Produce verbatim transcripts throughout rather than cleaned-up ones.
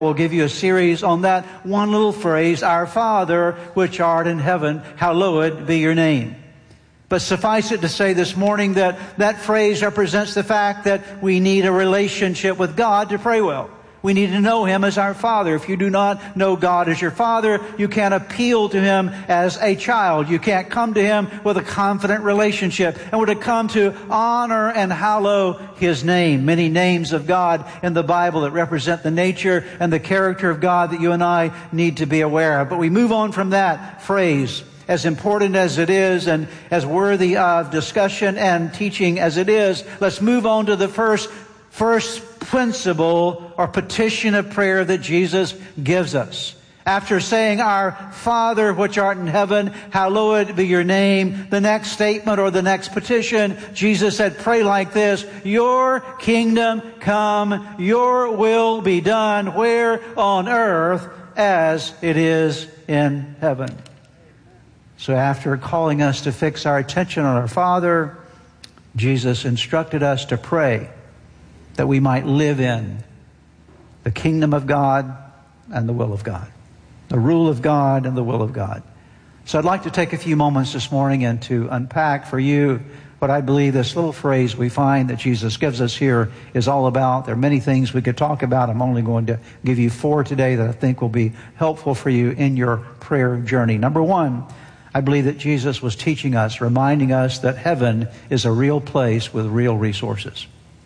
We'll give you a series on that one little phrase, Our Father, which art in heaven, hallowed be your name. But suffice it to say this morning that that phrase represents the fact that we need a relationship with God to pray well. We need to know Him as our Father. If you do not know God as your Father, you can't appeal to Him as a child. You can't come to Him with a confident relationship. And we're to come to honor and hallow His name. Many names of God in the Bible that represent the nature and the character of God that you and I need to be aware of. But we move on from that phrase, as important as it is and as worthy of discussion and teaching as it is. Let's move on to the first First principle or petition of prayer that Jesus gives us. After saying, Our Father which art in heaven, hallowed be your name, the next statement or the next petition, Jesus said, pray like this, Your kingdom come, your will be done, where on earth as it is in heaven. So after calling us to fix our attention on our Father, Jesus instructed us to pray that we might live in the kingdom of God and the will of God. The rule of God and the will of God. So I'd like to take a few moments this morning and to unpack for you what I believe this little phrase we find that Jesus gives us here is all about. There are many things we could talk about. I'm only going to give you four today that I think will be helpful for you in your prayer journey. Number one, I believe that Jesus was teaching us, reminding us that heaven is a real place with real resources.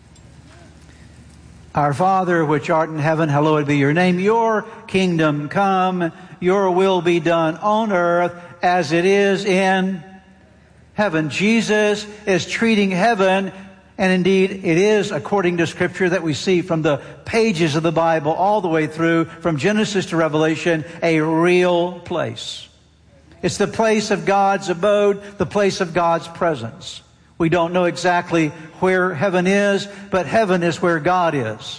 Our Father, which art in heaven, hallowed be your name. Your kingdom come, your will be done on earth as it is in heaven. Jesus is treating heaven, and indeed it is, according to Scripture that we see from the pages of the Bible all the way through, from Genesis to Revelation, a real place. It's the place of God's abode, the place of God's presence. We don't know exactly where heaven is, but heaven is where God is.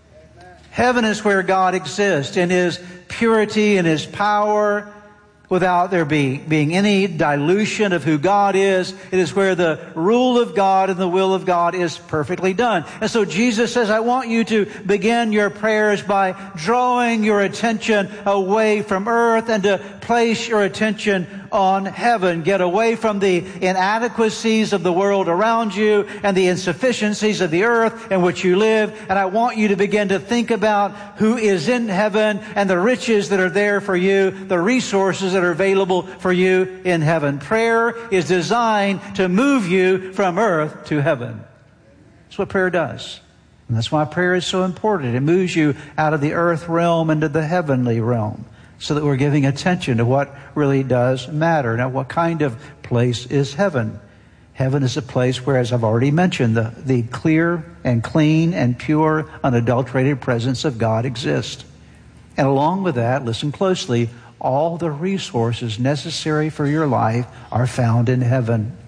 Heaven is where God exists in His purity and His power without there be, being any dilution of who God is. It is where the rule of God and the will of God is perfectly done. And so Jesus says, I want you to begin your prayers by drawing your attention away from earth and to place your attention on heaven. Get away from the inadequacies of the world around you and the insufficiencies of the earth in which you live. And I want you to begin to think about who is in heaven and the riches that are there for you, the resources that are available for you in heaven. Prayer is designed to move you from earth to heaven. That's what prayer does. And that's why prayer is so important. It moves you out of the earth realm into the heavenly realm, so that we're giving attention to what really does matter. Now, what kind of place is heaven? Heaven is a place where, as I've already mentioned, the, the clear and clean and pure, unadulterated presence of God exists. And along with that, listen closely, all the resources necessary for your life are found in heaven.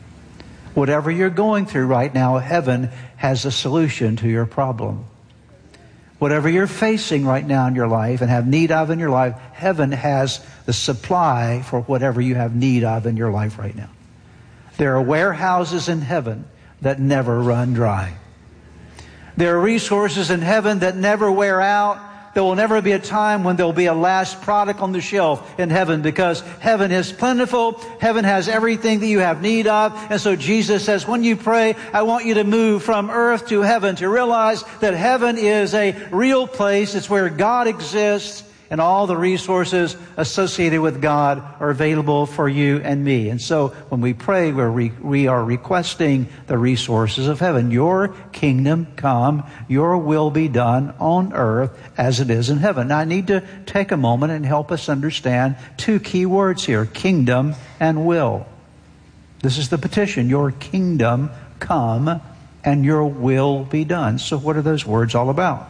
Whatever you're going through right now, heaven has a solution to your problem. Whatever you're facing right now in your life and have need of in your life, heaven has the supply for whatever you have need of in your life right now. There are warehouses in heaven that never run dry. There are resources in heaven that never wear out. There will never be a time when there will be a last product on the shelf in heaven, because heaven is plentiful. Heaven has everything that you have need of. And so Jesus says, when you pray, I want you to move from earth to heaven, to realize that heaven is a real place. It's where God exists, and all the resources associated with God are available for you and me. And so when we pray, we're re- we are requesting the resources of heaven. Your kingdom come, your will be done on earth as it is in heaven. Now, I need to take a moment and help us understand two key words here, kingdom and will. This is the petition, your kingdom come and your will be done. So what are those words all about?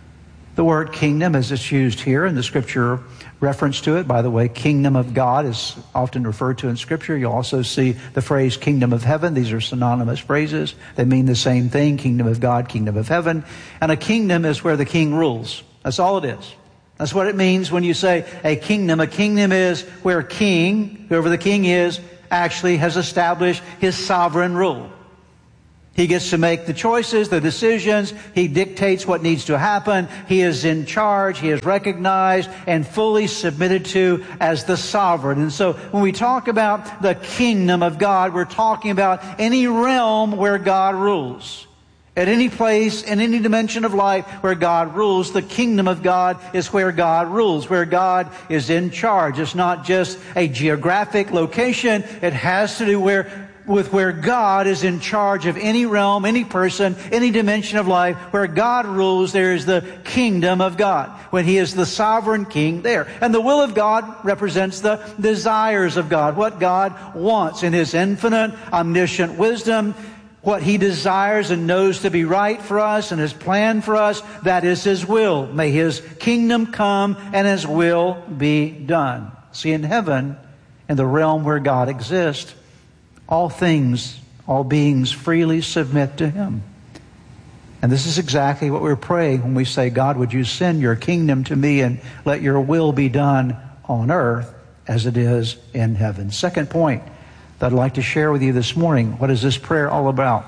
The word kingdom, as it's used here in the Scripture reference to it, by the way, kingdom of God is often referred to in Scripture. You'll also see the phrase kingdom of heaven. These are synonymous phrases. They mean the same thing, kingdom of God, kingdom of heaven. And a kingdom is where the king rules. That's all it is. That's what it means when you say a kingdom. A kingdom is where a king, whoever the king is, actually has established his sovereign rule. He gets to make the choices, the decisions. He dictates what needs to happen. He is in charge. He is recognized and fully submitted to as the sovereign. And so when we talk about the kingdom of God, we're talking about any realm where God rules. At any place, in any dimension of life where God rules, the kingdom of God is where God rules, where God is in charge. It's not just a geographic location. It has to do where with where God is in charge of any realm, any person, any dimension of life. Where God rules, there is the kingdom of God. When He is the sovereign king there. And the will of God represents the desires of God. What God wants in His infinite, omniscient wisdom. What He desires and knows to be right for us and His plan for us, that is His will. May His kingdom come and His will be done. See, in heaven, in the realm where God exists, all things, all beings freely submit to Him. And this is exactly what we're praying when we say, God, would you send your kingdom to me and let your will be done on earth as it is in heaven. Second point that I'd like to share with you this morning. What is this prayer all about?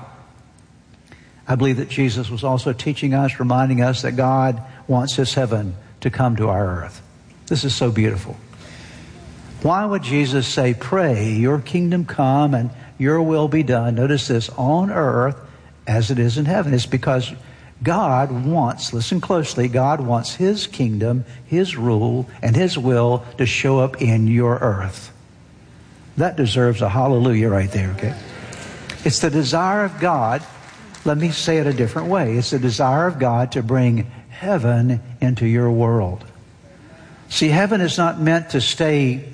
I believe that Jesus was also teaching us, reminding us that God wants His heaven to come to our earth. This is so beautiful. Why would Jesus say, pray, your kingdom come and your will be done, notice this, on earth as it is in heaven? It's because God wants, listen closely, God wants His kingdom, His rule, and His will to show up in your earth. That deserves a hallelujah right there, okay? It's the desire of God, let me say it a different way. It's the desire of God to bring heaven into your world. See, heaven is not meant to stay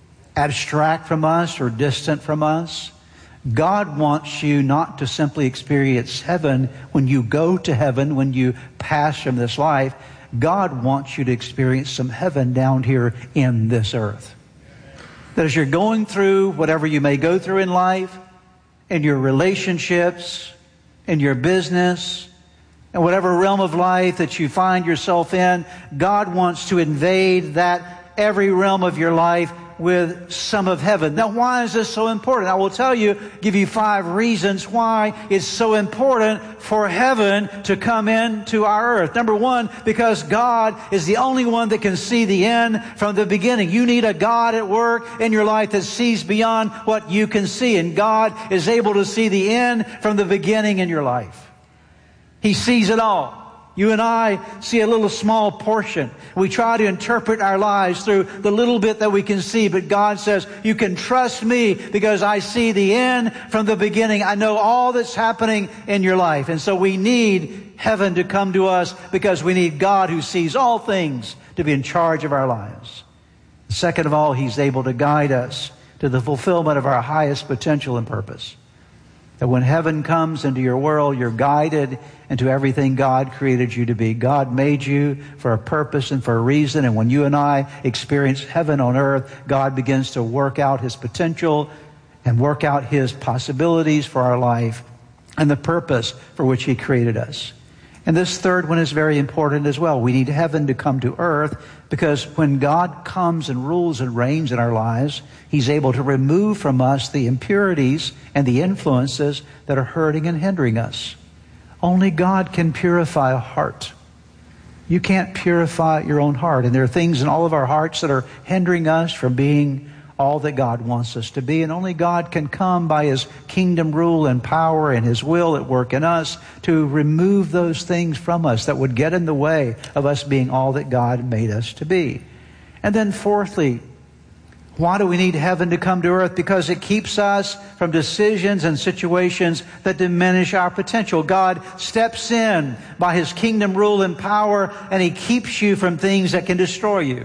abstract from us or distant from us. God wants you not to simply experience heaven when you go to heaven, when you pass from this life. God wants you to experience some heaven down here in this earth. That as you're going through whatever you may go through in life, in your relationships, in your business, and whatever realm of life that you find yourself in, God wants to invade that every realm of your life with some of heaven. Now, why is this so important? I will tell you, give you five reasons why it's so important for heaven to come into our earth. Number one, because God is the only one that can see the end from the beginning. You need a God at work in your life that sees beyond what you can see. And God is able to see the end from the beginning in your life. He sees it all. You and I see a little small portion. We try to interpret our lives through the little bit that we can see. But God says, you can trust me because I see the end from the beginning. I know all that's happening in your life. And so we need heaven to come to us because we need God who sees all things to be in charge of our lives. Second of all, He's able to guide us to the fulfillment of our highest potential and purpose. That when heaven comes into your world, you're guided into everything God created you to be. God made you for a purpose and for a reason. And when you and I experience heaven on earth, God begins to work out His potential and work out His possibilities for our life and the purpose for which He created us. And this third one is very important as well. We need heaven to come to earth because when God comes and rules and reigns in our lives, He's able to remove from us the impurities and the influences that are hurting and hindering us. Only God can purify a heart. You can't purify your own heart. And there are things in all of our hearts that are hindering us from being all that God wants us to be. And only God can come by His kingdom rule and power and His will at work in us to remove those things from us that would get in the way of us being all that God made us to be. And then fourthly, why do we need heaven to come to earth? Because it keeps us from decisions and situations that diminish our potential. God steps in by His kingdom rule and power, and He keeps you from things that can destroy you.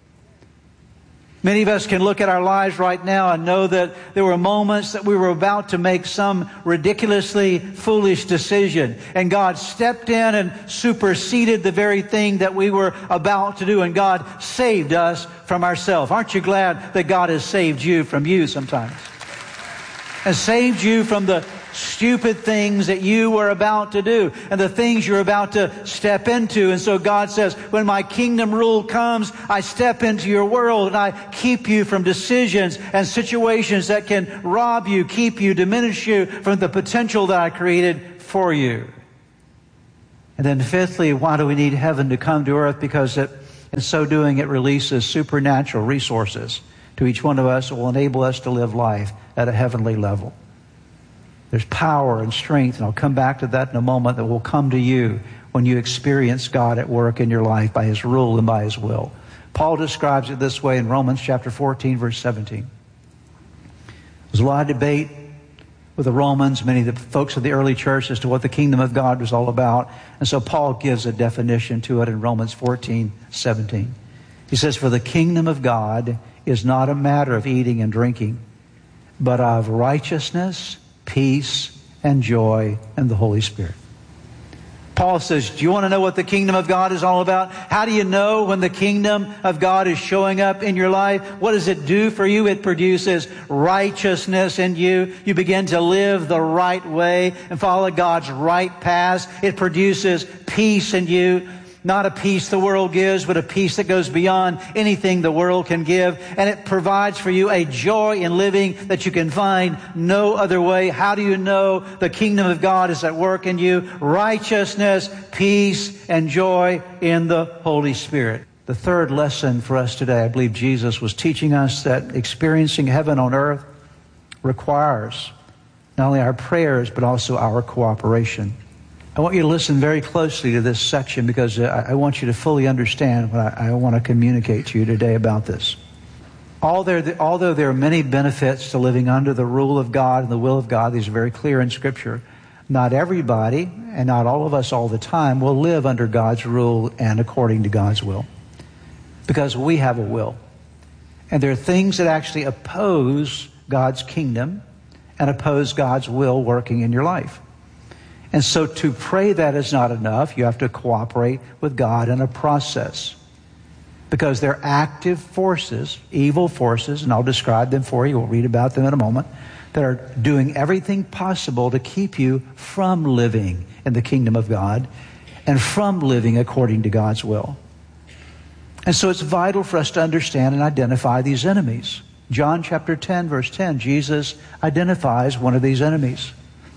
Many of us can look at our lives right now and know that there were moments that we were about to make some ridiculously foolish decision. And God stepped in and superseded the very thing that we were about to do. And God saved us from ourselves. Aren't you glad that God has saved you from you sometimes? and saved you from the stupid things that you were about to do and the things you're about to step into. And so God says, when my kingdom rule comes, I step into your world and I keep you from decisions and situations that can rob you, keep you, diminish you from the potential that I created for you. And then fifthly, why do we need heaven to come to earth? Because it, in so doing, it releases supernatural resources to each one of us that will enable us to live life at a heavenly level. There's power and strength, and I'll come back to that in a moment, that will come to you when you experience God at work in your life by His rule and by His will. Paul describes it this way in Romans chapter fourteen, verse seventeen. There's a lot of debate with the Romans, many of the folks of the early church, as to what the kingdom of God was all about. And so Paul gives a definition to it in Romans fourteen, seventeen. He says, "For the kingdom of God is not a matter of eating and drinking, but of righteousness, peace, and joy in the Holy Spirit." Paul says, do you want to know what the kingdom of God is all about? How do you know when the kingdom of God is showing up in your life? What does it do for you? It produces righteousness in you. You begin to live the right way and follow God's right paths. It produces peace in you. Not a peace the world gives, but a peace that goes beyond anything the world can give. And it provides for you a joy in living that you can find no other way. How do you know the kingdom of God is at work in you? Righteousness, peace, and joy in the Holy Spirit. The third lesson for us today, I believe Jesus was teaching us that experiencing heaven on earth requires not only our prayers, but also our cooperation. I want you to listen very closely to this section, because I want you to fully understand what I want to communicate to you today about this. Although there are many benefits to living under the rule of God and the will of God, these are very clear in Scripture, not everybody, and not all of us all the time, will live under God's rule and according to God's will. Because we have a will. And there are things that actually oppose God's kingdom and oppose God's will working in your life. And so to pray that is not enough. You have to cooperate with God in a process. Because they're active forces, evil forces, and I'll describe them for you. We'll read about them in a moment, that are doing everything possible to keep you from living in the kingdom of God and from living according to God's will. And so it's vital for us to understand and identify these enemies. John chapter ten, verse ten, Jesus identifies one of these enemies.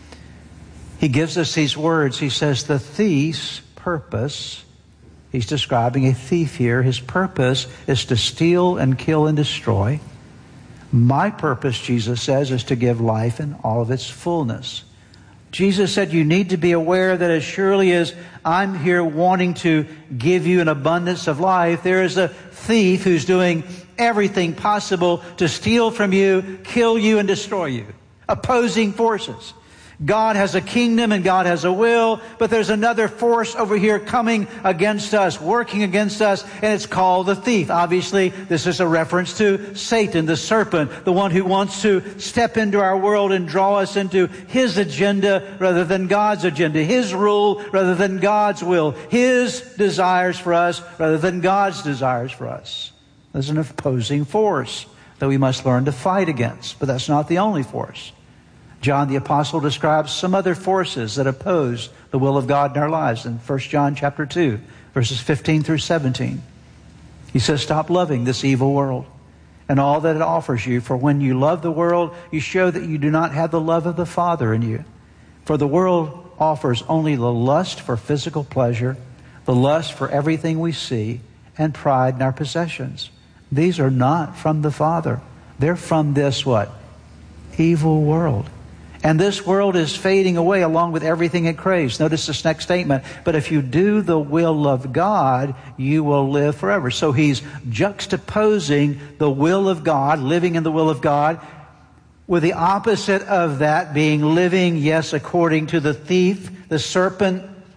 He gives us these words. He says, the thief's purpose, he's describing a thief here. His purpose is to steal and kill and destroy. My purpose, Jesus says, is to give life in all of its fullness. Jesus said you need to be aware that as surely as I'm here wanting to give you an abundance of life, there is a thief who's doing everything possible to steal from you, kill you, and destroy you. Opposing forces. God has a kingdom and God has a will, but there's another force over here coming against us, working against us, and it's called the thief. Obviously, this is a reference to Satan, the serpent, the one who wants to step into our world and draw us into his agenda rather than God's agenda, his rule rather than God's will, his desires for us rather than God's desires for us. There's an opposing force that we must learn to fight against, but that's not the only force. John the Apostle describes some other forces that oppose the will of God in our lives in First John chapter two, verses fifteen through seventeen. He says, stop loving this evil world and all that it offers you. For when you love the world, you show that you do not have the love of the Father in you. For the world offers only the lust for physical pleasure, the lust for everything we see, and pride in our possessions. These are not from the Father. They're from this what? Evil world. And this world is fading away along with everything it craves. Notice this next statement. But if you do the will of God, you will live forever. So he's juxtaposing the will of God, living in the will of God, with the opposite of that being living, yes, according to the thief, the serpent,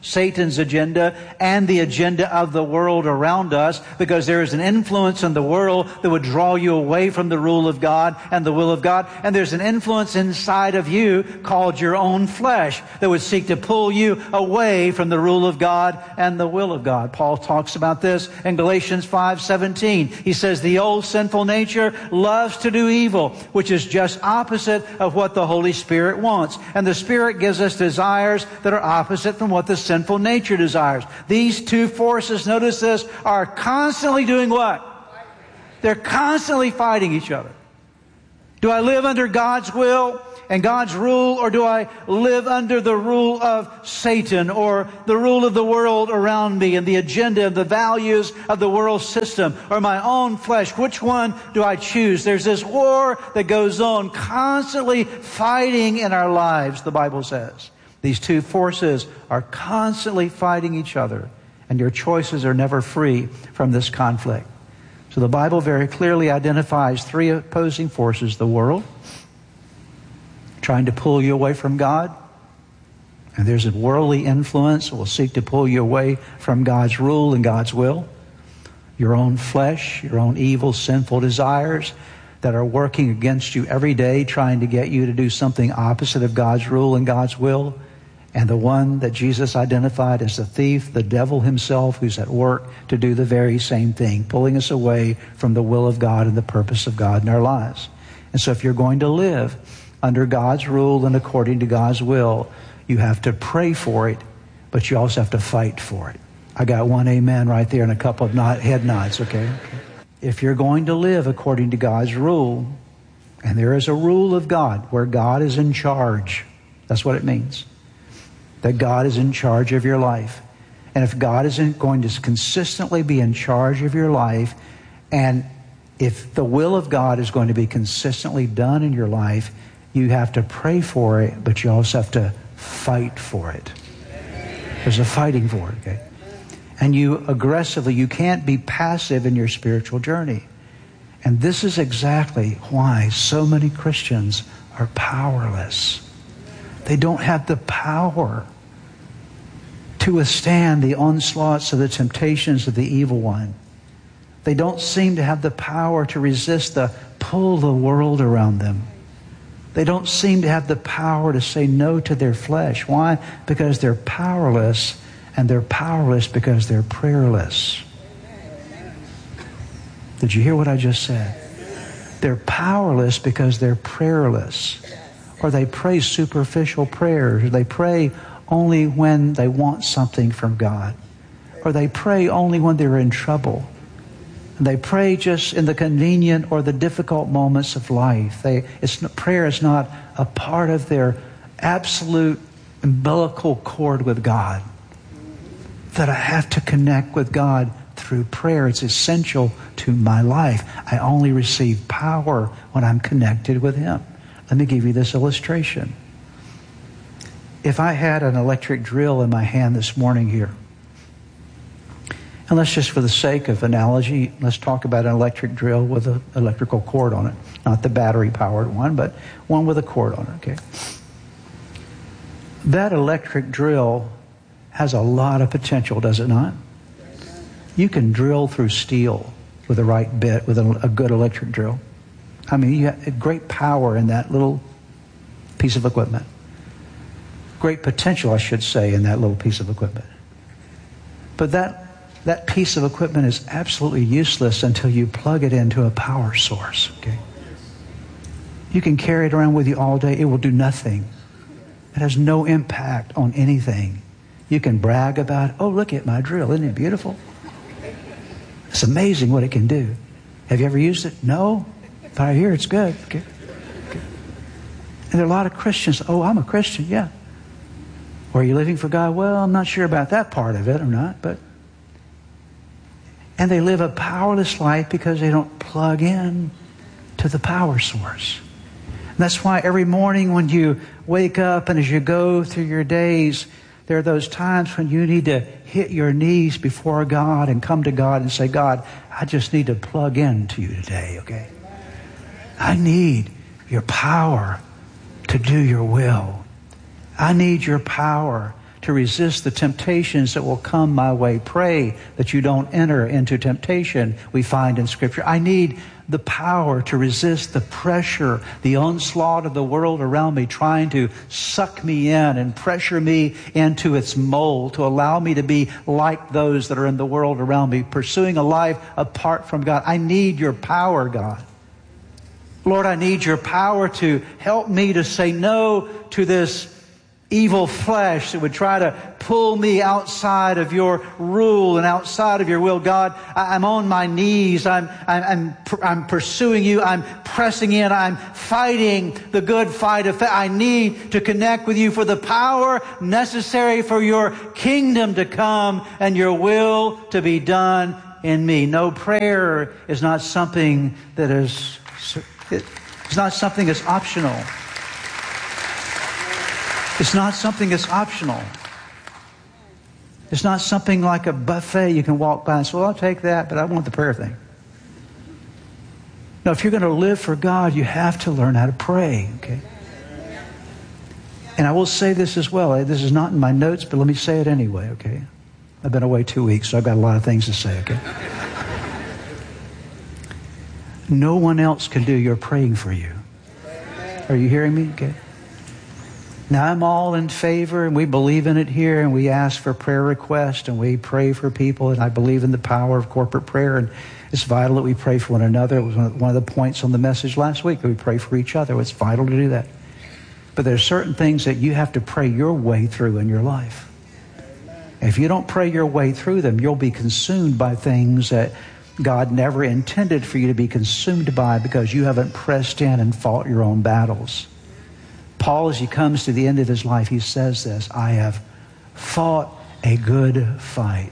Satan's agenda and the agenda of the world around us, because there is an influence in the world that would draw you away from the rule of God and the will of God. And there's an influence inside of you called your own flesh that would seek to pull you away from the rule of God and the will of God. Paul talks about this in Galatians five seventeen. He says, the old sinful nature loves to do evil, which is just opposite of what the Holy Spirit wants. And the Spirit gives us desires that are opposite from what the sinful nature desires. These two forces, notice this, are constantly doing what? They're constantly fighting each other. Do I live under God's will and God's rule, or do I live under the rule of Satan or the rule of the world around me and the agenda and the values of the world system, or my own flesh? Which one do I choose? There's this war that goes on, constantly fighting in our lives, the Bible says. These two forces are constantly fighting each other, and your choices are never free from this conflict. So the Bible very clearly identifies three opposing forces: the world, trying to pull you away from God, and there's a worldly influence that will seek to pull you away from God's rule and God's will. Your own flesh, your own evil, sinful desires that are working against you every day, trying to get you to do something opposite of God's rule and God's will. And the one that Jesus identified as the thief, the devil himself, who's at work to do the very same thing, pulling us away from the will of God and the purpose of God in our lives. And so if you're going to live under God's rule and according to God's will, you have to pray for it, but you also have to fight for it. I got one amen right there and a couple of nod, head nods, okay? okay? If you're going to live according to God's rule, and there is a rule of God where God is in charge, that's what it means. That God is in charge of your life. And if God isn't going to consistently be in charge of your life, and if the will of God is going to be consistently done in your life, you have to pray for it, but you also have to fight for it. There's a fighting for it, okay? And you aggressively, you can't be passive in your spiritual journey. And this is exactly why so many Christians are powerless. They don't have the power to withstand the onslaughts of the temptations of the evil one. They don't seem to have the power to resist the pull of the world around them. They don't seem to have the power to say no to their flesh. Why? Because they're powerless, and they're powerless because they're prayerless. Did you hear what I just said? They're powerless because they're prayerless. Or they pray superficial prayers. Or they pray only when they want something from God. Or they pray only when they're in trouble. And they pray just in the convenient or the difficult moments of life. They, it's, prayer is not a part of their absolute umbilical cord with God. That I have to connect with God through prayer. It's essential to my life. I only receive power when I'm connected with Him. Let me give you this illustration. If I had an electric drill in my hand this morning here, and let's just for the sake of analogy, let's talk about an electric drill with an electrical cord on it. Not the battery-powered one, but one with a cord on it, okay? That electric drill has a lot of potential, does it not? You can drill through steel with the right bit, with a, a good electric drill. I mean, you have great power in that little piece of equipment. Great potential, I should say, in that little piece of equipment. But that that piece of equipment is absolutely useless until you plug it into a power source, okay? You can carry it around with you all day. It will do nothing. It has no impact on anything. You can brag about, oh, look at my drill. Isn't it beautiful? It's amazing what it can do. Have you ever used it? No. But I hear it's good. Okay. Okay. And there are a lot of Christians, oh, I'm a Christian, yeah. Or are you living for God? Well, I'm not sure about that part of it or not, but... And they live a powerless life because they don't plug in to the power source. And that's why every morning when you wake up and as you go through your days, there are those times when you need to hit your knees before God and come to God and say, God, I just need to plug in to you today, okay? I need your power to do your will. I need your power to resist the temptations that will come my way. Pray that you don't enter into temptation, we find in Scripture. I need the power to resist the pressure, the onslaught of the world around me, trying to suck me in and pressure me into its mold, to allow me to be like those that are in the world around me, pursuing a life apart from God. I need your power, God. Lord, I need your power to help me to say no to this evil flesh that would try to pull me outside of your rule and outside of your will. God, I'm on my knees. I'm, I'm, I'm, I'm pursuing you. I'm pressing in. I'm fighting the good fight of faith. I need to connect with you for the power necessary for your kingdom to come and your will to be done in me. No, prayer is not something that is, it's not something that's optional. It's not something that's optional. It's not something like a buffet you can walk by and say, well, I'll take that, but I want the prayer thing. No, if you're going to live for God, you have to learn how to pray, okay? And I will say this as well. This is not in my notes, but let me say it anyway, okay? I've been away two weeks, so I've got a lot of things to say, okay? No one else can do your praying for you. Are you hearing me? Okay. Now, I'm all in favor, and we believe in it here, and we ask for prayer requests, and we pray for people, and I believe in the power of corporate prayer, and it's vital that we pray for one another. It was one of the points on the message last week, that we pray for each other. It's vital to do that. But there are certain things that you have to pray your way through in your life. If you don't pray your way through them, you'll be consumed by things that God never intended for you to be consumed by, because you haven't pressed in and fought your own battles. Paul, as he comes to the end of his life, he says this: I have fought a good fight.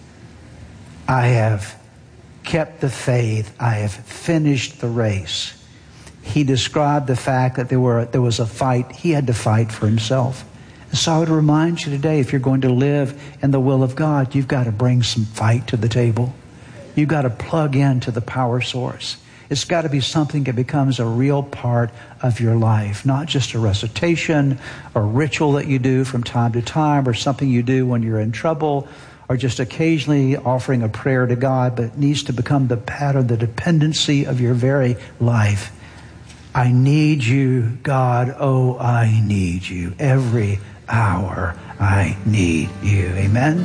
I have kept the faith. I have finished the race. He described the fact that there were there was a fight he had to fight for himself. And so I would remind you today, if you're going to live in the will of God, you've got to bring some fight to the table. You've got to plug into the power source. It's got to be something that becomes a real part of your life, not just a recitation or ritual that you do from time to time, or something you do when you're in trouble, or just occasionally offering a prayer to God, but it needs to become the pattern, the dependency of your very life. I need you, God. Oh, I need you. Every hour I need you. Amen.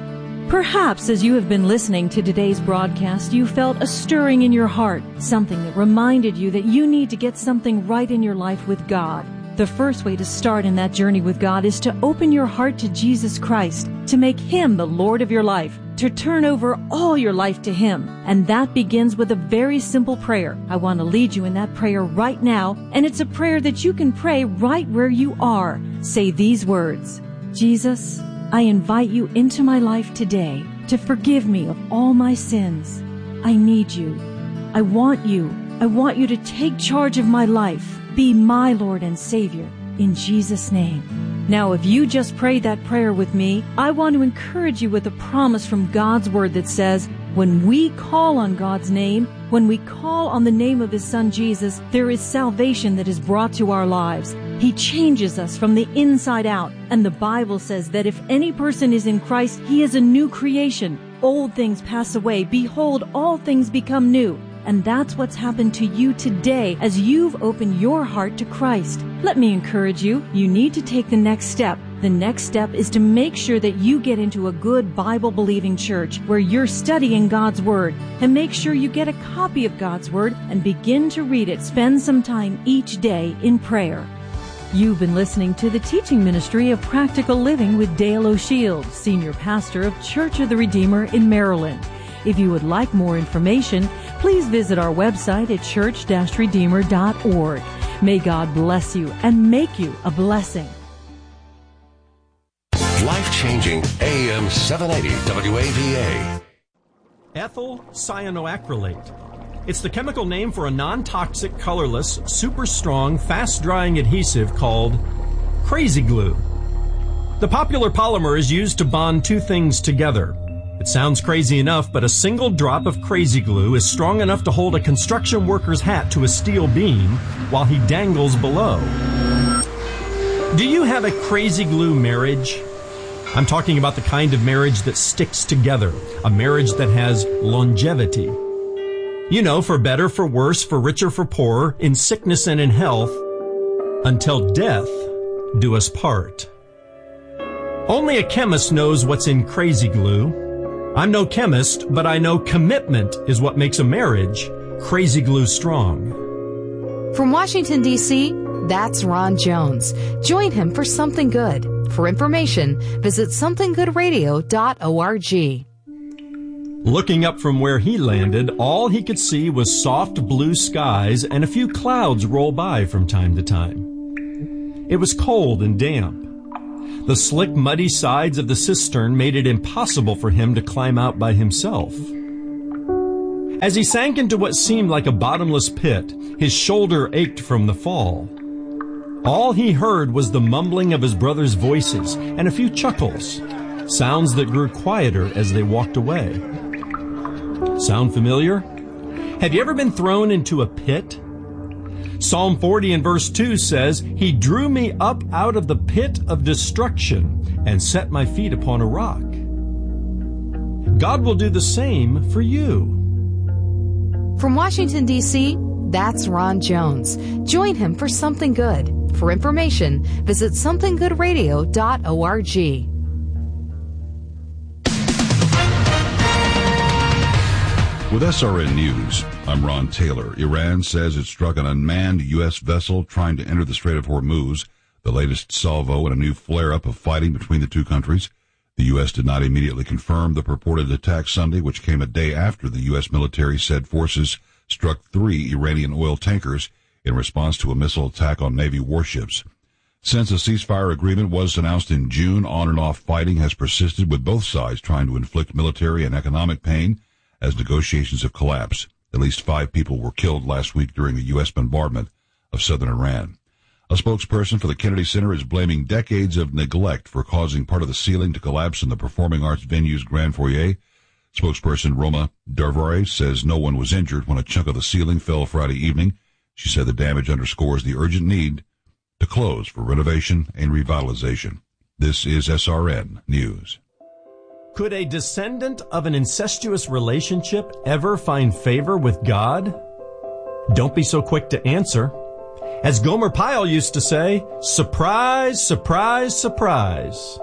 Perhaps as you have been listening to today's broadcast, you felt a stirring in your heart, something that reminded you that you need to get something right in your life with God. The first way to start in that journey with God is to open your heart to Jesus Christ, to make Him the Lord of your life, to turn over all your life to Him. And that begins with a very simple prayer. I want to lead you in that prayer right now, and it's a prayer that you can pray right where you are. Say these words: Jesus, I invite you into my life today to forgive me of all my sins. I need you. I want you. I want you to take charge of my life. Be my Lord and Savior. In Jesus' name. Now, if you just prayed that prayer with me, I want to encourage you with a promise from God's Word that says, when we call on God's name, when we call on the name of His Son Jesus, there is salvation that is brought to our lives. He changes us from the inside out. And the Bible says that if any person is in Christ, he is a new creation. Old things pass away. Behold, all things become new. And that's what's happened to you today as you've opened your heart to Christ. Let me encourage you. You need to take the next step. The next step is to make sure that you get into a good Bible-believing church where you're studying God's Word. And make sure you get a copy of God's Word and begin to read it. Spend some time each day in prayer. You've been listening to the teaching ministry of Practical Living with Dale O'Shields, Senior Pastor of Church of the Redeemer in Maryland. If you would like more information, please visit our website at church dash redeemer dot org. May God bless you and make you a blessing. Life-changing A M seven eighty W A V A. Ethyl cyanoacrylate. It's the chemical name for a non-toxic, colorless, super strong, fast-drying adhesive called Crazy Glue. The popular polymer is used to bond two things together. It sounds crazy enough, but a single drop of Crazy Glue is strong enough to hold a construction worker's hat to a steel beam while he dangles below. Do you have a Crazy Glue marriage? I'm talking about the kind of marriage that sticks together, a marriage that has longevity. You know, for better, for worse, for richer, for poorer, in sickness and in health, until death do us part. Only a chemist knows what's in Crazy Glue. I'm no chemist, but I know commitment is what makes a marriage Crazy Glue strong. From Washington, D C, that's Ron Jones. Join him for Something Good. For information, visit something good radio dot org. Looking up from where he landed, all he could see was soft blue skies and a few clouds roll by from time to time. It was cold and damp. The slick, muddy sides of the cistern made it impossible for him to climb out by himself. As he sank into what seemed like a bottomless pit, his shoulder ached from the fall. All he heard was the mumbling of his brothers' voices and a few chuckles, sounds that grew quieter as they walked away. Sound familiar? Have you ever been thrown into a pit? Psalm forty and verse two says, "He drew me up out of the pit of destruction and set my feet upon a rock." God will do the same for you. From Washington, D C, that's Ron Jones. Join him for Something Good. For information, visit something good radio dot org. With S R N News, I'm Ron Taylor. Iran says it struck an unmanned U S vessel trying to enter the Strait of Hormuz, the latest salvo in a new flare-up of fighting between the two countries. The U S did not immediately confirm the purported attack Sunday, which came a day after the U S military said forces struck three Iranian oil tankers in response to a missile attack on Navy warships. Since a ceasefire agreement was announced in June, on and off fighting has persisted, with both sides trying to inflict military and economic pain as negotiations have collapsed. At least five people were killed last week during a U S bombardment of southern Iran. A spokesperson for the Kennedy Center is blaming decades of neglect for causing part of the ceiling to collapse in the performing arts venue's grand foyer. Spokesperson Roma Darvare says no one was injured when a chunk of the ceiling fell Friday evening. She said the damage underscores the urgent need to close for renovation and revitalization. This is S R N News. Could a descendant of an incestuous relationship ever find favor with God? Don't be so quick to answer. As Gomer Pyle used to say, surprise, surprise, surprise.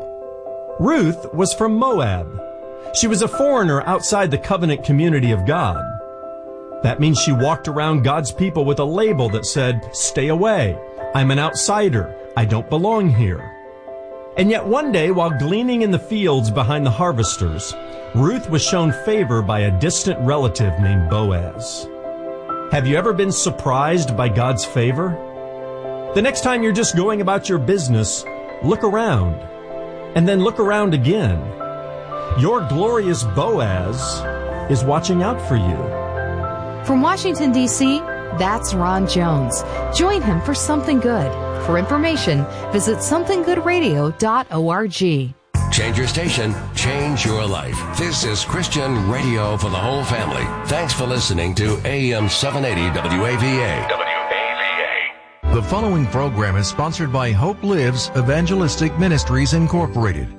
Ruth was from Moab. She was a foreigner outside the covenant community of God. That means she walked around God's people with a label that said, stay away. I'm an outsider. I don't belong here. And yet one day, while gleaning in the fields behind the harvesters, Ruth was shown favor by a distant relative named Boaz. Have you ever been surprised by God's favor? The next time you're just going about your business, look around, and then look around again. Your glorious Boaz is watching out for you. From Washington, D C, that's Ron Jones. Join him for Something Good. For information, visit something good radio dot org. Change your station, change your life. This is Christian radio for the whole family. Thanks for listening to A M seven eighty W A V A. W A V A. The following program is sponsored by Hope Lives Evangelistic Ministries Incorporated.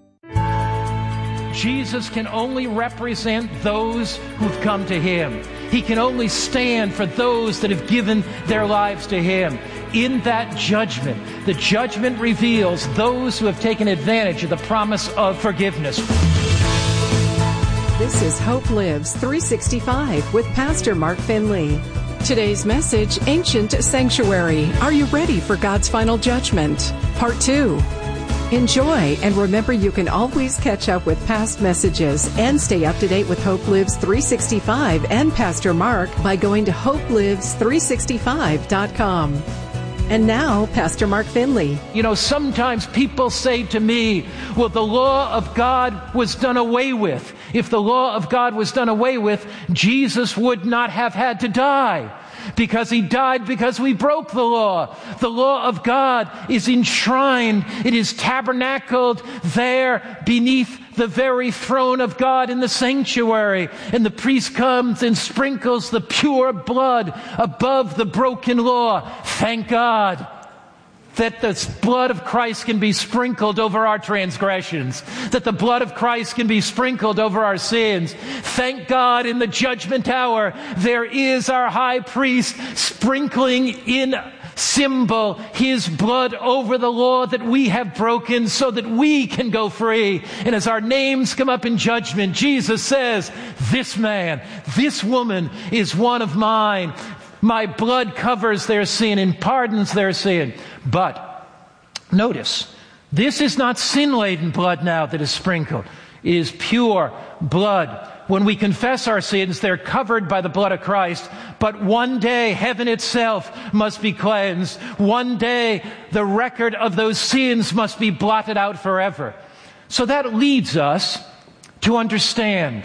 Jesus can only represent those who've come to Him. He can only stand for those that have given their lives to Him. In that judgment, the judgment reveals those who have taken advantage of the promise of forgiveness. This is Hope Lives three sixty-five with Pastor Mark Finley. Today's message, Ancient Sanctuary. Are you ready for God's final judgment? Part two. Enjoy, and remember you can always catch up with past messages and stay up to date with Hope Lives three sixty-five and Pastor Mark by going to hope lives three sixty-five dot com. And now, Pastor Mark Finley. You know, sometimes people say to me, well, the law of God was done away with. If the law of God was done away with, Jesus would not have had to die. Because He died because we broke the law. The law of God is enshrined. It is tabernacled there beneath the very throne of God in the sanctuary. And the priest comes and sprinkles the pure blood above the broken law. Thank God. that the blood of Christ can be sprinkled over our transgressions, that the blood of Christ can be sprinkled over our sins. Thank God in the judgment hour, there is our high priest sprinkling in symbol his blood over the law that we have broken so that we can go free. And as our names come up in judgment, Jesus says, this man, this woman is one of mine. My blood covers their sin and pardons their sin. But notice, this is not sin-laden blood now that is sprinkled. It is pure blood. When we confess our sins, they're covered by the blood of Christ. But one day, heaven itself must be cleansed. One day, the record of those sins must be blotted out forever. So that leads us to understand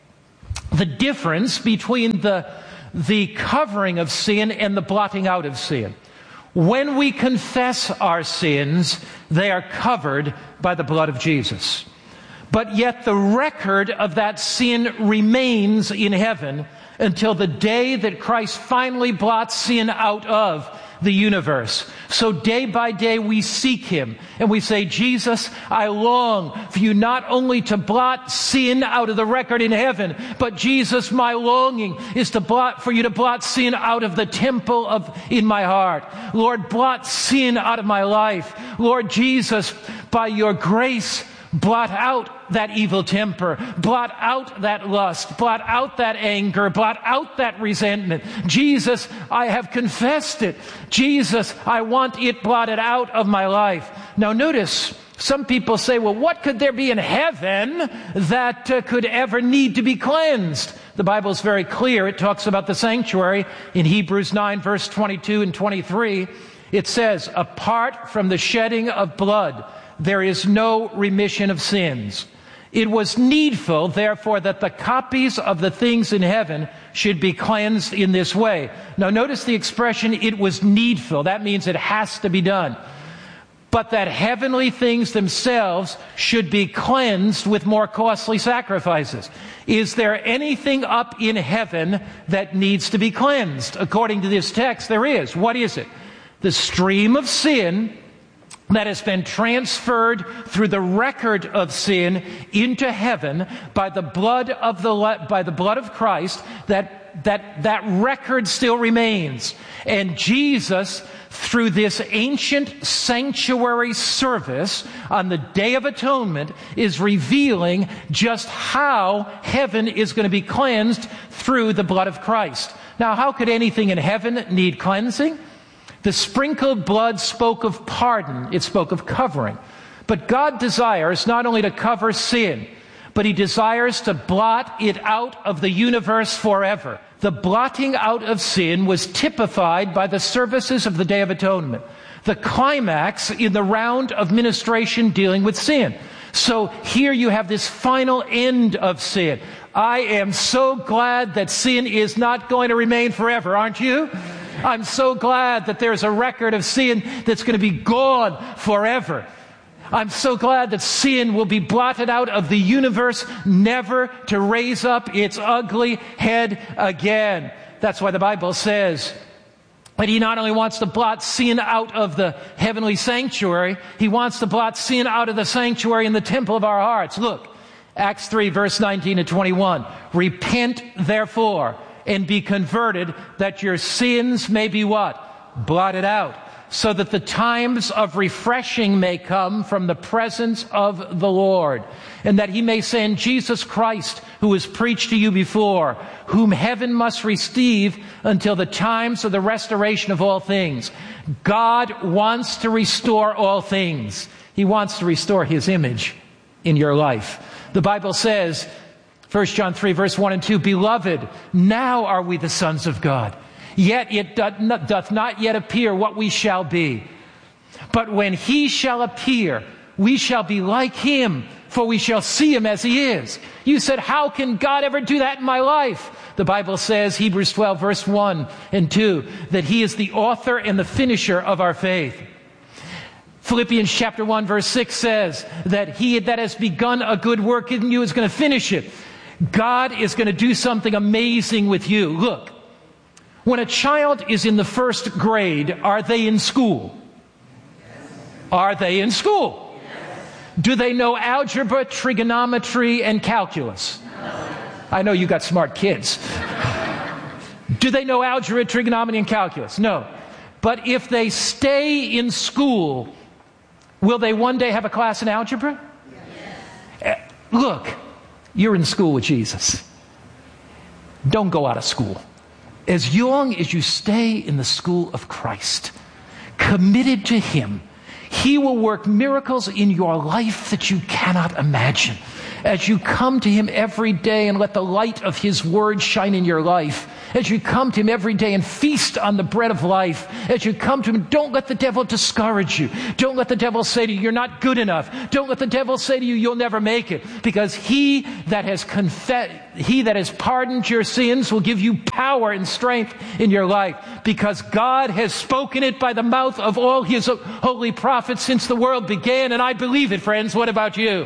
the difference between the, the covering of sin and the blotting out of sin. When we confess our sins, they are covered by the blood of Jesus. But yet the record of that sin remains in heaven until the day that Christ finally blots sin out of the universe. So day by day we seek Him and we say, Jesus, I long for you not only to blot sin out of the record in heaven, but Jesus, my longing is to blot, for you to blot sin out of the temple of in my heart. Lord, blot sin out of my life. Lord Jesus, by your grace, blot out that evil temper, blot out that lust, blot out that anger, blot out that resentment. Jesus, I have confessed it. Jesus, I want it blotted out of my life. Now notice, some people say, well, what could there be in heaven that uh, could ever need to be cleansed? The Bible is very clear. It talks about the sanctuary in Hebrews nine, verse twenty-two and twenty-three. It says, apart from the shedding of blood, there is no remission of sins. It was needful, therefore, that the copies of the things in heaven should be cleansed in this way. Now notice the expression, it was needful. That means it has to be done. But that heavenly things themselves should be cleansed with more costly sacrifices. Is there anything up in heaven that needs to be cleansed? According to this text, there is. What is it? The stream of sin that has been transferred through the record of sin into heaven by the blood of the by the blood of Christ, that that that record still remains. And Jesus, through this ancient sanctuary service on the Day of Atonement, is revealing just how heaven is going to be cleansed through the blood of Christ. Now, how could anything in heaven need cleansing? The sprinkled blood spoke of pardon. It spoke of covering. But God desires not only to cover sin, but He desires to blot it out of the universe forever. The blotting out of sin was typified by the services of the Day of Atonement, the climax in the round of ministration dealing with sin. So here you have this final end of sin. I am so glad that sin is not going to remain forever, aren't you? I'm so glad that there's a record of sin that's going to be gone forever. I'm so glad that sin will be blotted out of the universe, never to raise up its ugly head again. That's why the Bible says that He not only wants to blot sin out of the heavenly sanctuary, He wants to blot sin out of the sanctuary in the temple of our hearts. Look, Acts three, verse nineteen to twenty-one. Repent, therefore, and be converted, that your sins may be what? Blotted out, so that the times of refreshing may come from the presence of the Lord, and that He may send Jesus Christ, who was preached to you before, whom heaven must receive until the times of the restoration of all things. God wants to restore all things. He wants to restore His image in your life. The Bible says, First John three, verse one and two, Beloved, now are we the sons of God, yet it doth not, doth not yet appear what we shall be. But when He shall appear, we shall be like Him, for we shall see Him as He is. You said, how can God ever do that in my life? The Bible says, Hebrews twelve, verse one and two, that He is the author and the finisher of our faith. Philippians chapter one, verse six says that He that has begun a good work in you is going to finish it. God is going to do something amazing with you. Look, when a child is in the first grade, are they in school? Are they in school? Yes. Do they know algebra, trigonometry, and calculus? No. I know you got smart kids. Do they know algebra, trigonometry, and calculus? No. But if they stay in school, will they one day have a class in algebra? Yes. Uh, look, you're in school with Jesus. Don't go out of school. As long as you stay in the school of Christ, committed to Him, He will work miracles in your life that you cannot imagine. As you come to Him every day and let the light of His Word shine in your life, as you come to Him every day and feast on the bread of life, as you come to Him, don't let the devil discourage you. Don't let the devil say to you, you're not good enough. Don't let the devil say to you, you'll never make it. Because He that has confessed, He that has pardoned your sins will give you power and strength in your life. Because God has spoken it by the mouth of all His holy prophets since the world began. And I believe it, friends. What about you?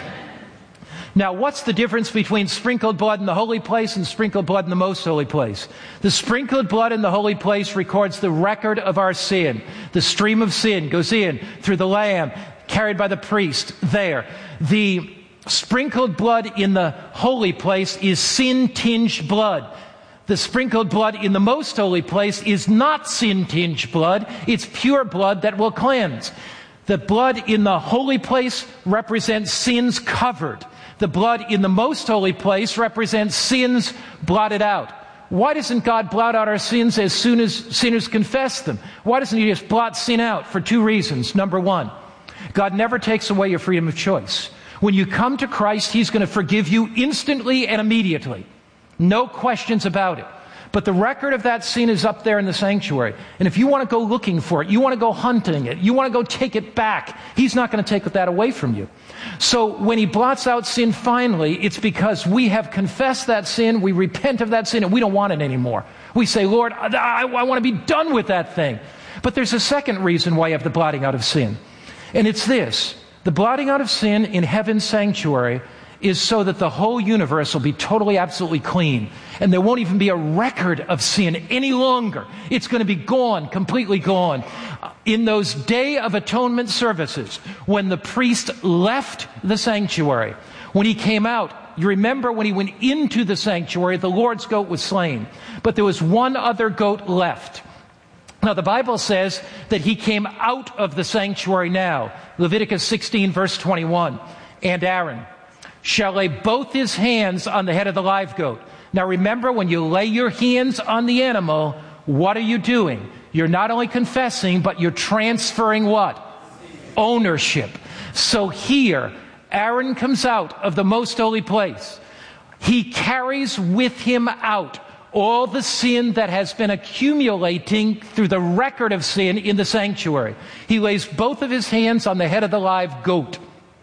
Now, what's the difference between sprinkled blood in the holy place and sprinkled blood in the most holy place? The sprinkled blood in the holy place records the record of our sin. The stream of sin goes in through the lamb, carried by the priest there. The sprinkled blood in the holy place is sin-tinged blood. The sprinkled blood in the most holy place is not sin-tinged blood. It's pure blood that will cleanse. The blood in the holy place represents sins covered. The blood in the most holy place represents sins blotted out. Why doesn't God blot out our sins as soon as sinners confess them? Why doesn't He just blot sin out? For two reasons. Number one, God never takes away your freedom of choice. When you come to Christ, He's going to forgive you instantly and immediately. No questions about it. But the record of that sin is up there in the sanctuary. And if you want to go looking for it, you want to go hunting it, you want to go take it back, He's not going to take that away from you. So when He blots out sin finally, it's because we have confessed that sin, we repent of that sin, and we don't want it anymore. We say, Lord, I, I, I want to be done with that thing. But there's a second reason why you have the blotting out of sin. And it's this. The blotting out of sin in heaven's sanctuary is so that the whole universe will be totally, absolutely clean. And there won't even be a record of sin any longer. It's going to be gone, completely gone. In those Day of Atonement services, when the priest left the sanctuary, when he came out, you remember when he went into the sanctuary, the Lord's goat was slain. But there was one other goat left. Now, the Bible says that he came out of the sanctuary now. Leviticus sixteen, verse twenty-one. And Aaron shall lay both his hands on the head of the live goat. Now remember, when you lay your hands on the animal, what are you doing? You're not only confessing, but you're transferring what? Ownership. So here, Aaron comes out of the most holy place. He carries with him out all the sin that has been accumulating through the record of sin in the sanctuary. He lays both of his hands on the head of the live goat.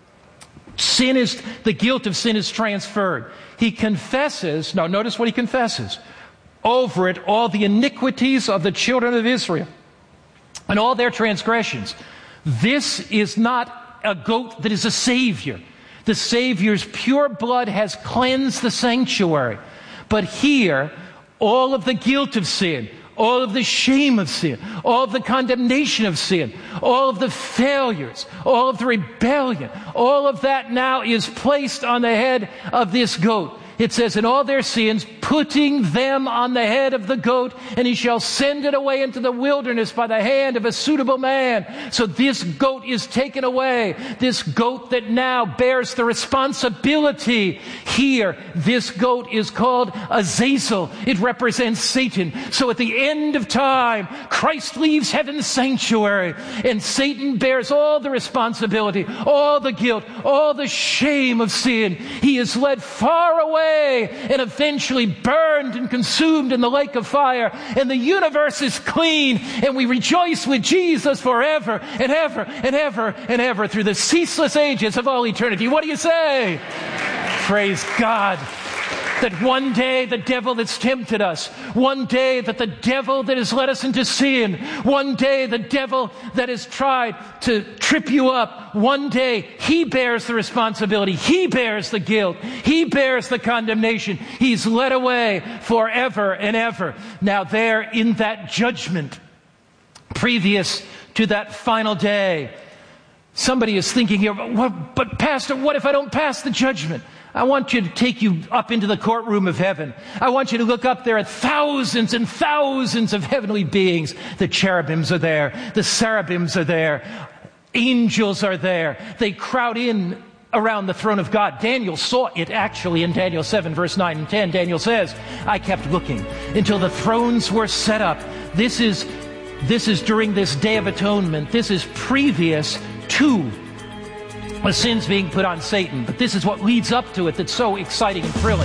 Sin is, the guilt of sin is transferred. He confesses, now notice what he confesses, over it all the iniquities of the children of Israel and all their transgressions. This is not a goat that is a savior. The Savior's pure blood has cleansed the sanctuary. But here, all of the guilt of sin, all of the shame of sin, all of the condemnation of sin, all of the failures, all of the rebellion, all of that now is placed on the head of this goat. It says, in all their sins, putting them on the head of the goat, and he shall send it away into the wilderness by the hand of a suitable man. So this goat is taken away. This goat that now bears the responsibility. Here, this goat is called Azazel. It represents Satan. So at the end of time, Christ leaves heaven's sanctuary, and Satan bears all the responsibility, all the guilt, all the shame of sin. He is led far away and eventually burned and consumed in the lake of fire, and the universe is clean, and we rejoice with Jesus forever and ever and ever and ever through the ceaseless ages of all eternity. What do you say? Praise God. That one day the devil that's tempted us, one day that the devil that has led us into sin, one day the devil that has tried to trip you up, one day he bears the responsibility, he bears the guilt, he bears the condemnation. He's led away forever and ever. Now there in that judgment, previous to that final day, Somebody is thinking here, but, but Pastor, what if I don't pass the judgment? I want you to take you up into the courtroom of heaven. I want you to look up there at thousands and thousands of heavenly beings. The cherubims are there. The cherubims are there. Angels are there. They crowd in around the throne of God. Daniel saw it actually in Daniel seven, verse nine and ten. Daniel says, I kept looking until the thrones were set up. This is, this is during this Day of Atonement. This is previous to the sins being put on Satan. But this is what leads up to it that's so exciting and thrilling.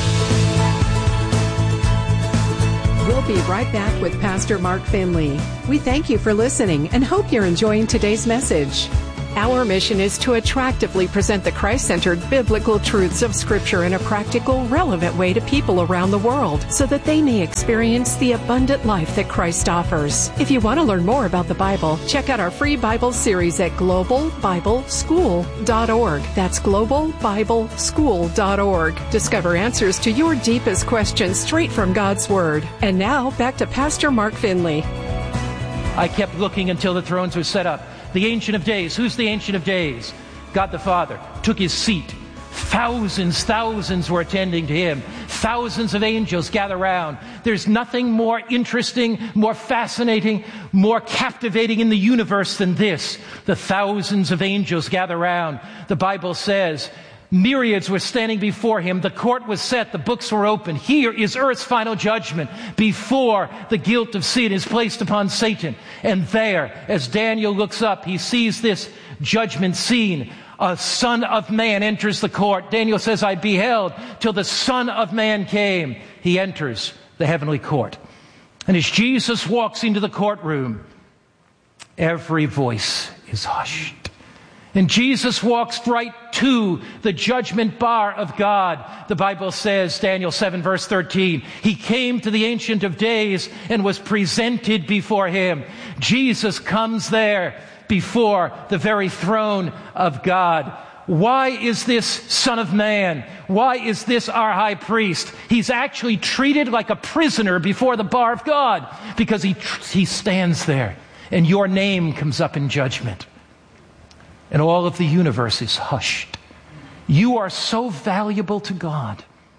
We'll be right back with Pastor Mark Finley. We thank you for listening and hope you're enjoying today's message. Our mission is to attractively present the Christ-centered biblical truths of Scripture in a practical, relevant way to people around the world so that they may experience the abundant life that Christ offers. If you want to learn more about the Bible, check out our free Bible series at global bible school dot org. That's global bible school dot org. Discover answers to your deepest questions straight from God's Word. And now, back to Pastor Mark Finley. I kept looking until the thrones were set up. The Ancient of Days. Who's the Ancient of Days? God the Father took his seat. Thousands, thousands were attending to him. Thousands of angels gather around. There's nothing more interesting, more fascinating, more captivating in the universe than this. The thousands of angels gather around. The Bible says myriads were standing before him. The court was set. The books were opened. Here is earth's final judgment before the guilt of sin is placed upon Satan. And there, as Daniel looks up, he sees this judgment scene. A Son of Man enters the court. Daniel says, I beheld till the Son of Man came. He enters the heavenly court. And as Jesus walks into the courtroom, every voice is hushed. And Jesus walks right to the judgment bar of God. The Bible says, Daniel seven, verse thirteen, he came to the Ancient of Days and was presented before him. Jesus comes there before the very throne of God. Why is this Son of Man? Why is this our high priest? He's actually treated like a prisoner before the bar of God because he, he stands there and your name comes up in judgment. And all of the universe is hushed. You are so valuable to God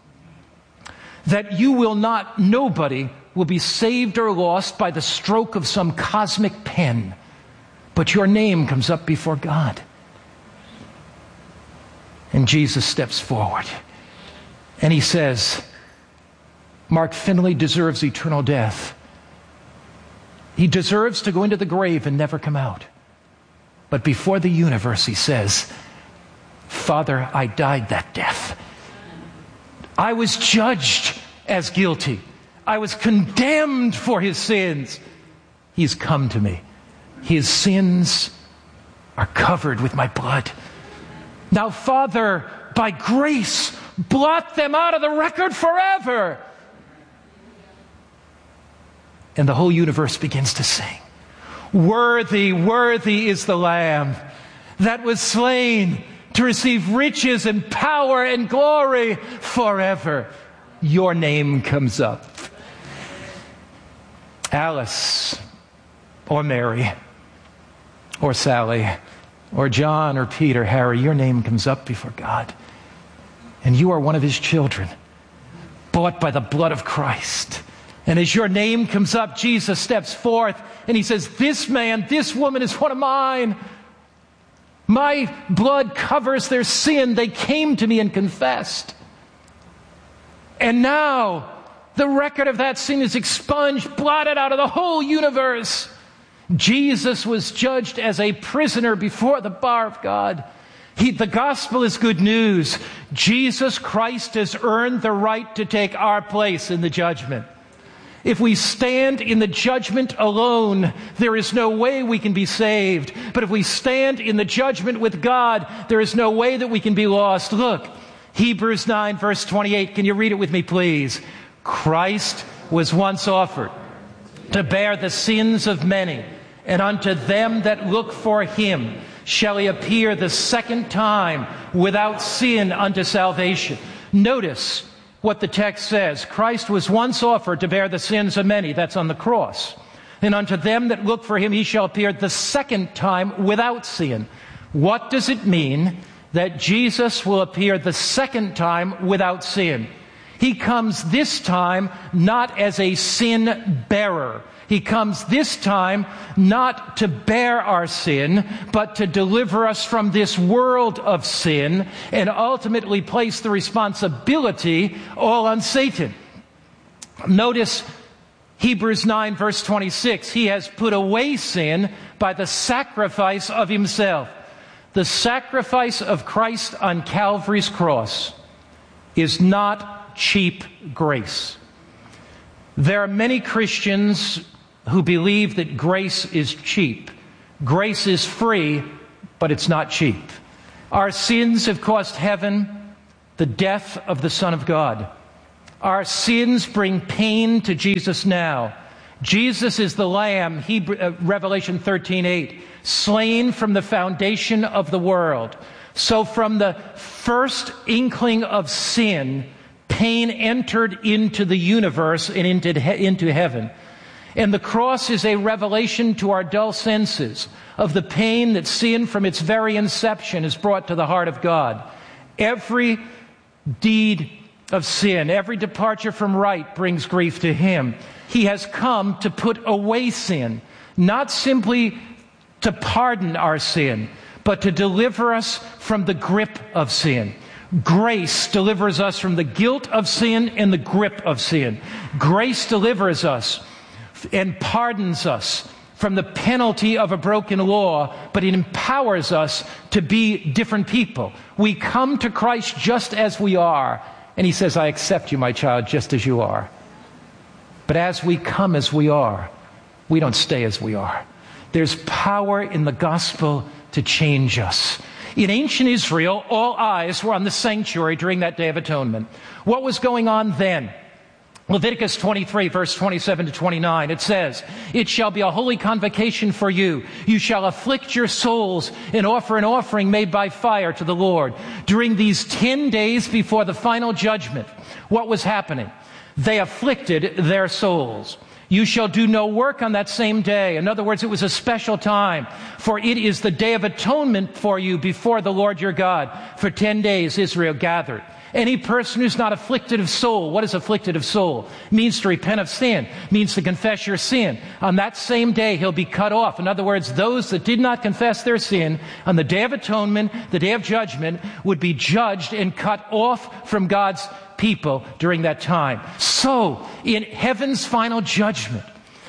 that you will not, nobody will be saved or lost by the stroke of some cosmic pen. But your name comes up before God. And Jesus steps forward. And he says, Mark Finley deserves eternal death. He deserves to go into the grave and never come out. But before the universe, he says, Father, I died that death. I was judged as guilty. I was condemned for his sins. He's come to me. His sins are covered with my blood. Now, Father, by grace, blot them out of the record forever. And the whole universe begins to sing. Worthy, worthy is the Lamb that was slain to receive riches and power and glory forever. Your name comes up. Alice, or Mary, or Sally, or John, or Peter, Harry, your name comes up before God. And you are one of his children, bought by the blood of Christ. And as your name comes up, Jesus steps forth and he says, this man, this woman is one of mine. My blood covers their sin. They came to me and confessed. And now the record of that sin is expunged, blotted out of the whole universe. Jesus was judged as a prisoner before the bar of God. He, the gospel is good news. Jesus Christ has earned the right to take our place in the judgment. If we stand in the judgment alone, there is no way we can be saved. But if we stand in the judgment with God, there is no way that we can be lost. Look, Hebrews nine, verse twenty-eight. Can you read it with me, please? Christ was once offered to bear the sins of many, and unto them that look for him shall he appear the second time without sin unto salvation. Notice what the text says. Christ was once offered to bear the sins of many. That's on the cross. And unto them that look for him he shall appear the second time without sin. What does it mean that Jesus will appear the second time without sin? He comes this time not as a sin bearer. He comes this time not to bear our sin, but to deliver us from this world of sin and ultimately place the responsibility all on Satan. Notice Hebrews nine verse twenty-six. He has put away sin by the sacrifice of himself. The sacrifice of Christ on Calvary's cross is not cheap grace. There are many Christians who believe that grace is cheap. Grace is free, but it's not cheap. Our sins have cost heaven the death of the Son of God. Our sins bring pain to Jesus now. Jesus is the Lamb, Hebrew, uh, Revelation thirteen eight, slain from the foundation of the world. So from the first inkling of sin, pain entered into the universe and into, he- into heaven. And the cross is a revelation to our dull senses of the pain that sin from its very inception has brought to the heart of God. Every deed of sin, every departure from right brings grief to him. He has come to put away sin, not simply to pardon our sin, but to deliver us from the grip of sin. Grace delivers us from the guilt of sin and the grip of sin. Grace delivers us and pardons us from the penalty of a broken law, but it empowers us to be different people. We come to Christ just as we are, and he says, I accept you, my child, just as you are. But as we come as we are, we don't stay as we are. There's power in the gospel to change us. In ancient Israel, all eyes were on the sanctuary during that Day of Atonement. What was going on then? Leviticus twenty-three, verse twenty-seven to twenty-nine, it says, It shall be a holy convocation for you. You shall afflict your souls and offer an offering made by fire to the Lord. During these ten days before the final judgment, what was happening? They afflicted their souls. You shall do no work on that same day. In other words, it was a special time, for it is the Day of Atonement for you before the Lord your God. For ten days Israel gathered. Any person who's not afflicted of soul, what is afflicted of soul? It means to repent of sin, it means to confess your sin. On that same day, he'll be cut off. In other words, those that did not confess their sin on the Day of Atonement, the Day of Judgment, would be judged and cut off from God's people during that time. So, in heaven's final judgment,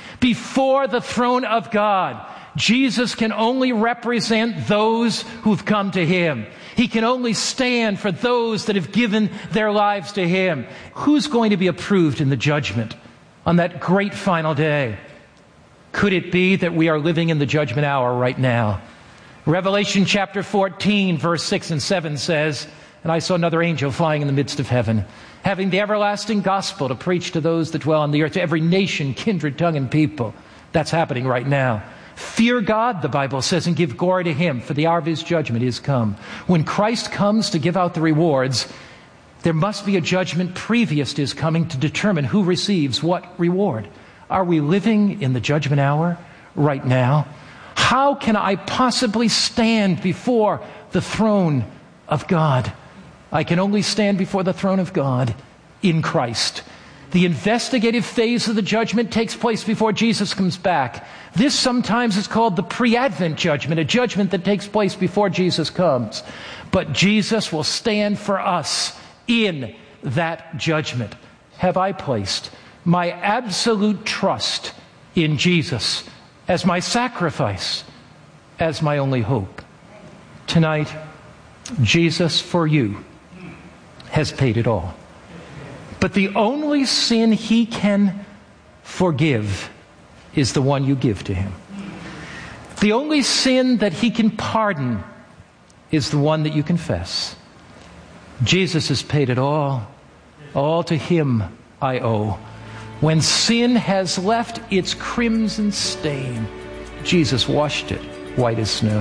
before the throne of God, Jesus can only represent those who've come to him. He can only stand for those that have given their lives to him. Who's going to be approved in the judgment on that great final day? Could it be that we are living in the judgment hour right now? Revelation chapter fourteen, verse six and seven says, And I saw another angel flying in the midst of heaven, having the everlasting gospel to preach to those that dwell on the earth, to every nation, kindred, tongue, and people. That's happening right now. Fear God, the Bible says, and give glory to him, for the hour of his judgment is come. When Christ comes to give out the rewards, there must be a judgment previous to his coming to determine who receives what reward. Are we living in the judgment hour right now? How can I possibly stand before the throne of God? I can only stand before the throne of God in Christ. The investigative phase of the judgment takes place before Jesus comes back. This sometimes is called the pre-Advent judgment, a judgment that takes place before Jesus comes. But Jesus will stand for us in that judgment. Have I placed my absolute trust in Jesus as my sacrifice, as my only hope? Tonight, Jesus for you has paid it all. But the only sin he can forgive is the one you give to him. The only sin that he can pardon is the one that you confess. Jesus has paid it all. All to him I owe. When sin has left its crimson stain, Jesus washed it white as snow.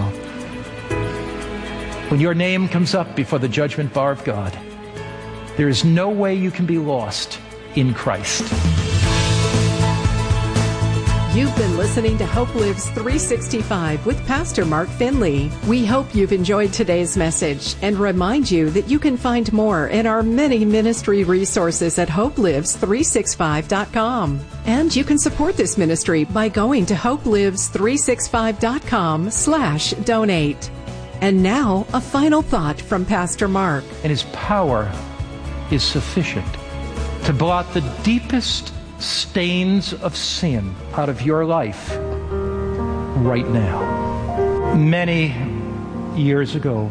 When your name comes up before the judgment bar of God, there is no way you can be lost in Christ. You've You've been listening to Hope Lives three sixty-five with Pastor Mark Finley. We hope you've enjoyed today's message and remind you that you can find more in our many ministry resources at hope lives three sixty-five dot com. And you can support this ministry by going to hope lives three sixty-five dot com slash donate. And now, a final thought from Pastor Mark. And His power is sufficient to blot the deepest stains of sin out of your life right now. Many years ago,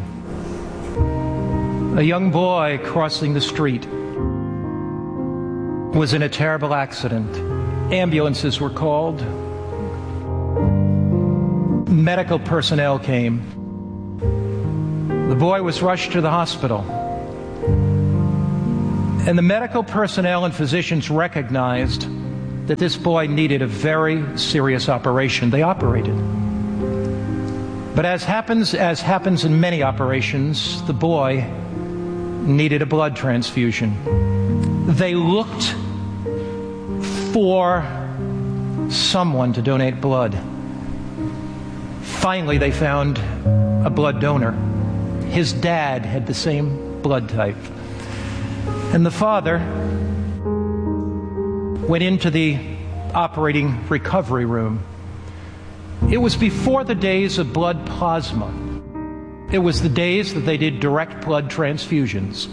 a young boy crossing the street was in a terrible accident. Ambulances were called. Medical personnel came. The boy was rushed to the hospital. And the medical personnel and physicians recognized that this boy needed a very serious operation. They operated. But as happens, as happens in many operations, the boy needed a blood transfusion. They looked for someone to donate blood. Finally, they found a blood donor. His dad had the same blood type. And the father went into the operating recovery room. It was before the days of blood plasma. It was the days that they did direct blood transfusions.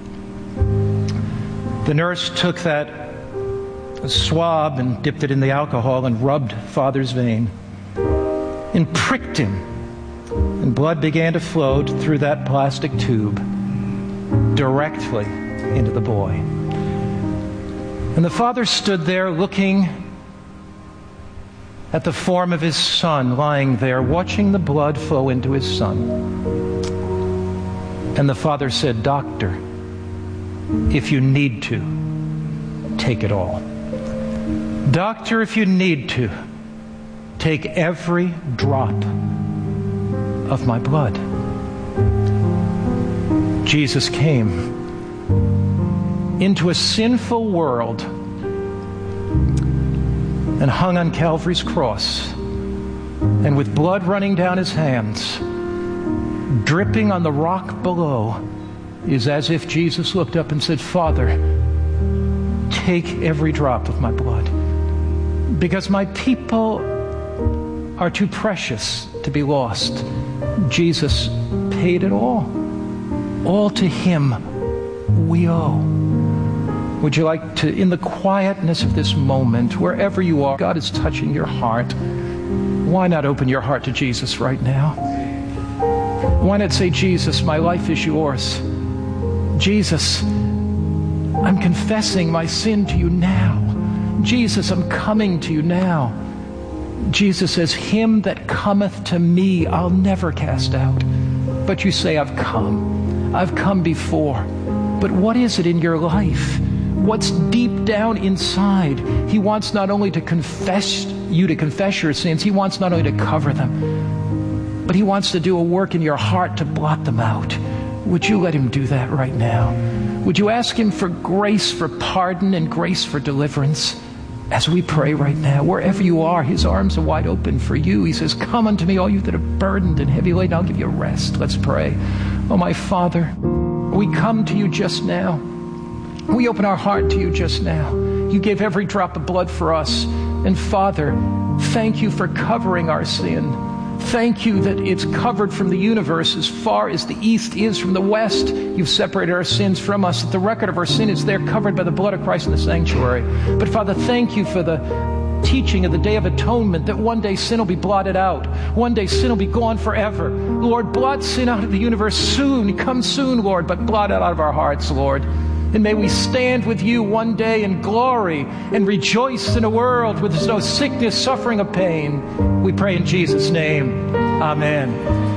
The nurse took that swab and dipped it in the alcohol and rubbed father's vein and pricked him. And blood began to flow through that plastic tube directly into the boy. And the father stood there looking at the form of his son lying there, watching the blood flow into his son. And the father said, "Doctor, if you need to, take it all. Doctor, if you need to, take every drop of my blood." Jesus came into a sinful world and hung on Calvary's cross. And with blood running down his hands, dripping on the rock below, is as if Jesus looked up and said, "Father, take every drop of my blood, because my people are too precious to be lost." Jesus paid it all. All to Him we owe. Would you like to, in the quietness of this moment, wherever you are, God is touching your heart, why not open your heart to Jesus right now? Why not say, "Jesus, my life is yours. Jesus, I'm confessing my sin to you now. Jesus, I'm coming to you now." Jesus says, "Him that cometh to me, I'll never cast out." But you say, "I've come. I've come before." But what is it in your life? What's deep down inside? He wants not only to confess you to confess your sins, He wants not only to cover them, but He wants to do a work in your heart to blot them out. Would you let Him do that right now? Would you ask Him for grace for pardon and grace for deliverance? As we pray right now, wherever you are, His arms are wide open for you. He says, "Come unto me, all you that are burdened and heavy laden, I'll give you rest." Let's pray. Oh, my Father, we come to you just now. We open our heart to you just now. You gave every drop of blood for us. And Father, thank you for covering our sin. Thank you that it's covered from the universe as far as the east is from the west. You've separated our sins from us. The record of our sin is there, covered by the blood of Christ in the sanctuary. But Father, thank you for the teaching of the Day of Atonement, that one day sin will be blotted out. One day sin will be gone forever. Lord, blot sin out of the universe soon. Come soon, Lord, but blot it out of our hearts, Lord. And may we stand with you one day in glory and rejoice in a world where there's no sickness, suffering, or pain. We pray in Jesus' name. Amen.